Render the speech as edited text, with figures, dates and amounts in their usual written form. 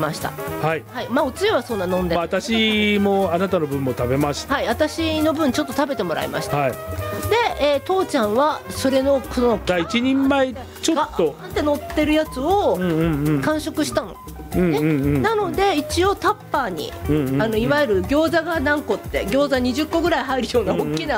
ました。 はい、 はい、まあおつゆはそんな飲んで、 私もあなたの分も食べました。 はい、私の分ちょっと食べてもらいました。 はい、 で、父ちゃんはそれのこのだ一人前ちょっとガーって乗ってるやつを完食したの。なので一応タッパーにいわゆる餃子が何個って餃子20個ぐらい入るような大きな